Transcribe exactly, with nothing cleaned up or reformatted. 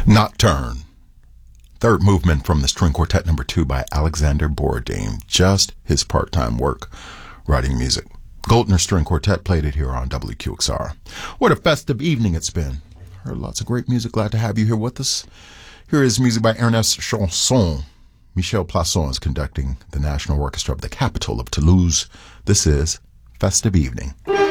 Nocturne. Third movement from the string quartet number two by Alexander Borodin. Just his part-time work writing music. Goldner String Quartet played it here on W Q X R. What a festive evening it's been. Heard lots of great music. Glad to have you here with us. Here is music by Ernest Chausson. Michel Plasson is conducting the National Orchestra of the capital of Toulouse. This is Festive Evening.